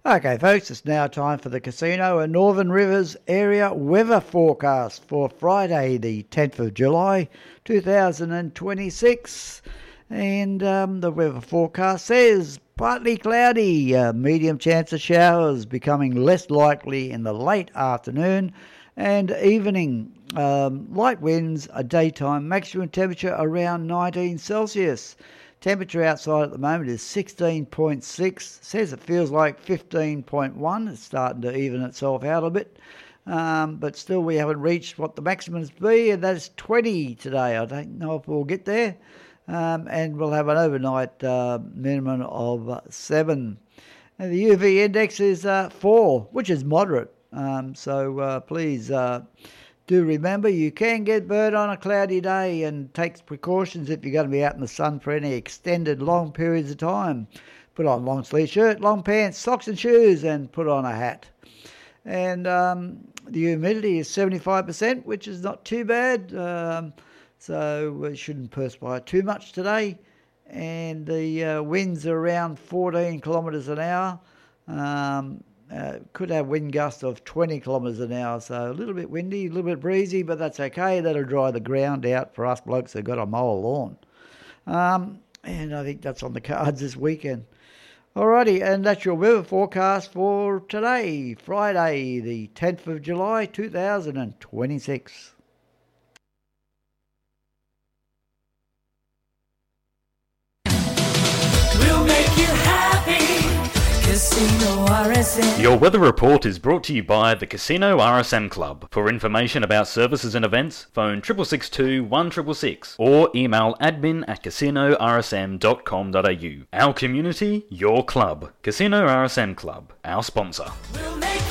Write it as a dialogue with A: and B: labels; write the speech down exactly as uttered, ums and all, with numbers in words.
A: Okay, folks, it's now time for the Casino and Northern Rivers area weather forecast for Friday, the tenth of July, two thousand twenty-six. And um, the weather forecast says partly cloudy, uh, medium chance of showers, becoming less likely in the late afternoon and evening. Um, light winds, a daytime maximum temperature around nineteen Celsius. Temperature outside at the moment is sixteen point six. Says it feels like fifteen point one. It's starting to even itself out a bit. Um, but still we haven't reached what the maximums be, and that's twenty today. I don't know if we'll get there. Um, and we'll have an overnight uh, minimum of seven. And the U V index is uh, four, which is moderate. Um, so uh, please uh, do remember you can get burnt on a cloudy day, and take precautions if you're going to be out in the sun for any extended long periods of time. Put on long sleeve shirt, long pants, socks and shoes, and put on a hat. And um, the humidity is seventy-five percent, which is not too bad. Um, so we shouldn't perspire too much today. And the uh, winds are around fourteen kilometres an hour. Um, uh, could have wind gusts of twenty kilometres an hour, so a little bit windy, a little bit breezy, but that's okay. That'll dry the ground out for us blokes who've got to mow a lawn. Um, and I think that's on the cards this weekend. Alrighty, and that's your weather forecast for today, Friday, the tenth of July, two thousand twenty-six.
B: We'll make you happy. Casino R S M.
C: Your weather report is brought to you by the Casino R S M Club. For information about services and events, phone six six two, one six six six or email admin at casino r s m dot com dot a u. Our community, your club. Casino R S M Club, our sponsor.
B: We'll make